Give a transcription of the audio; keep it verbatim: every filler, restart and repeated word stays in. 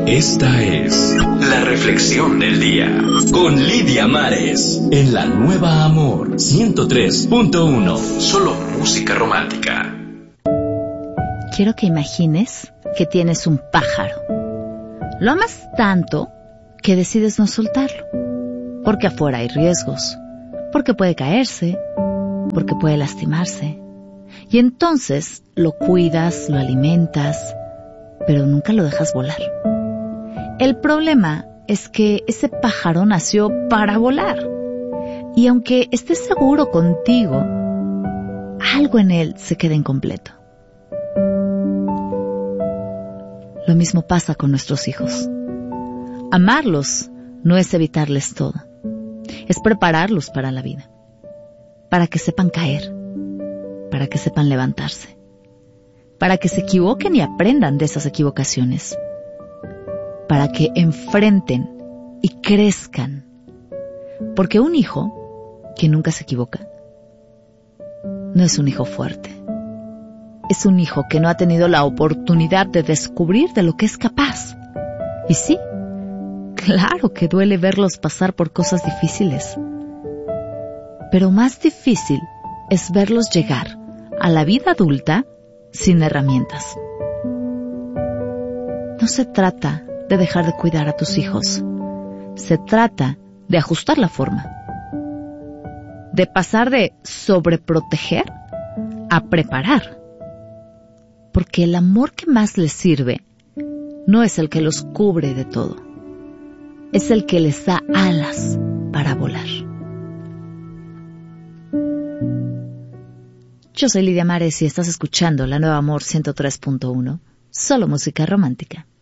Esta es la reflexión del día con Lidia Mares en la Nueva Amor ciento tres punto uno. Solo música romántica. Quiero que imagines que tienes un pájaro. Lo amas tanto que decides no soltarlo. Porque afuera hay riesgos. Porque puede caerse. Porque puede lastimarse. Y entonces lo cuidas, lo alimentas, pero nunca lo dejas volar. El problema es que ese pájaro nació para volar. Y aunque estés seguro contigo, algo en él se queda incompleto. Lo mismo pasa con nuestros hijos. Amarlos no es evitarles todo. Es prepararlos para la vida. Para que sepan caer. Para que sepan levantarse. Para que se equivoquen y aprendan de esas equivocaciones. Para que enfrenten y crezcan. Porque un hijo que nunca se equivoca no es un hijo fuerte. Es un hijo que no ha tenido la oportunidad de descubrir de lo que es capaz. Y sí, claro que duele verlos pasar por cosas difíciles. Pero más difícil es verlos llegar a la vida adulta sin herramientas. No se trata de dejar de cuidar a tus hijos. Se trata de ajustar la forma. De pasar de sobreproteger a preparar. Porque el amor que más les sirve no es el que los cubre de todo. Es el que les da alas para volar. Yo soy Lidia Mares y estás escuchando La Nueva Amor ciento tres punto uno. Solo música romántica.